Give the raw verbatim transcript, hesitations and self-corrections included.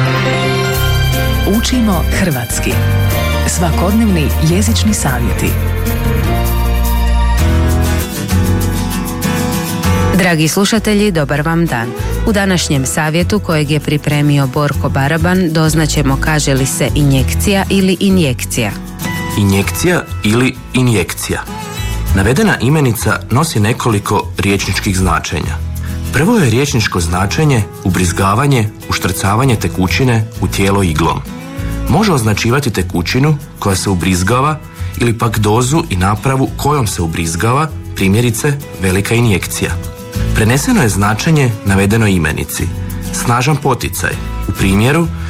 Učimo hrvatski. Svakodnevni jezični savjeti. Dragi slušatelji, dobar vam dan. U današnjem savjetu kojeg je pripremio Borko Baraban doznaćemo kaže li se injekcija ili injekcija. Injekcija ili injekcija. Navedena imenica nosi nekoliko riječničkih značenja. Prvo je riječničko značenje ubrizgavanje, uštrcavanje tekućine u tijelo iglom. Može označivati tekućinu koja se ubrizgava ili pak dozu i napravu kojom se ubrizgava, primjerice velika injekcija. Preneseno je značenje navedenoj imenici. Snažan poticaj, u primjeru